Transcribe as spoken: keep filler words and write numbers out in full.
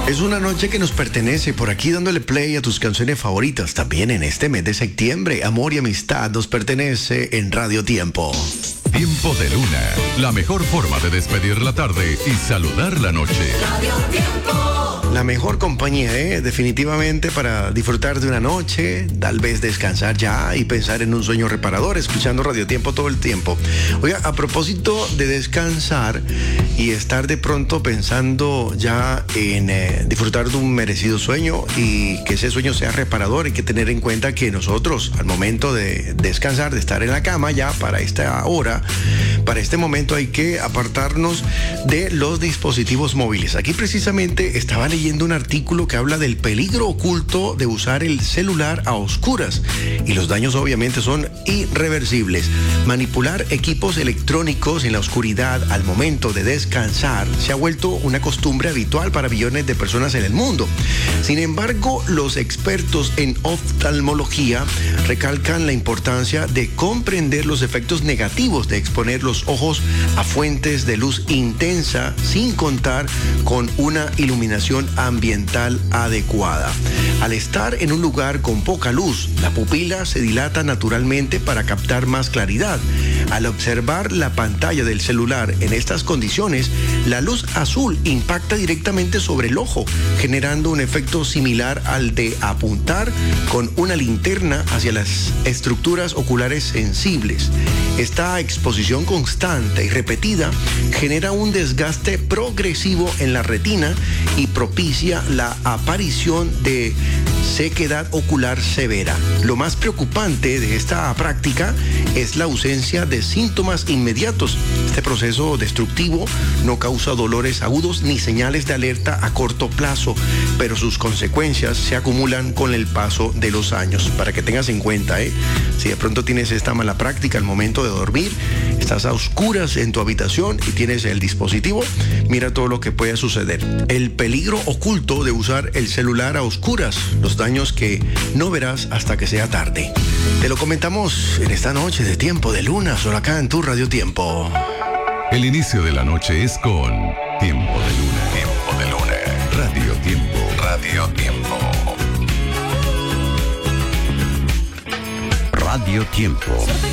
Es una noche que nos pertenece, por aquí dándole play a tus canciones favoritas. También en este mes de septiembre, amor y amistad nos pertenece en Radio Tiempo. Tiempo de Luna, la mejor forma de despedir la tarde y saludar la noche. Radio Tiempo. La mejor compañía, ¿eh? Definitivamente para disfrutar de una noche, tal vez descansar ya y pensar en un sueño reparador, escuchando Radio Tiempo todo el tiempo. Oiga, a propósito de descansar y estar de pronto pensando ya en eh, disfrutar de un merecido sueño y que ese sueño sea reparador, hay que tener en cuenta que nosotros, al momento de descansar, de estar en la cama ya para esta hora, para este momento hay que apartarnos de los dispositivos móviles. Aquí precisamente estaba leyendo un artículo que habla del peligro oculto de usar el celular a oscuras y los daños obviamente son irreversibles. Manipular equipos electrónicos en la oscuridad al momento de descansar se ha vuelto una costumbre habitual para millones de personas en el mundo. Sin embargo, los expertos en oftalmología recalcan la importancia de comprender los efectos negativos de exponer los ojos a fuentes de luz intensa sin contar con una iluminación ambiental adecuada. Al estar en un lugar con poca luz, la pupila se dilata naturalmente para captar más claridad. Al observar la pantalla del celular en estas condiciones, la luz azul impacta directamente sobre el ojo, generando un efecto similar al de apuntar con una linterna hacia las estructuras oculares sensibles. Esta exposición constante y repetida genera un desgaste progresivo en la retina y propicia la aparición de sequedad ocular severa. Lo más preocupante de esta práctica es la ausencia de síntomas inmediatos. Este proceso destructivo no causa dolores agudos ni señales de alerta a corto plazo, pero sus consecuencias se acumulan con el paso de los años. Para que tengas en cuenta, ¿eh? Si de pronto tienes esta mala práctica al momento de dormir, estás a oscuras en tu habitación y tienes el dispositivo, mira todo lo que puede suceder. El peligro oculto de usar el celular a oscuras, los daños que no verás hasta que sea tarde. Te lo comentamos en esta noche de Tiempo de Luna, solo acá en tu Radio Tiempo. El inicio de la noche es con Tiempo de Luna. Tiempo de Luna. Radio Tiempo. Radio Tiempo. Radio Tiempo.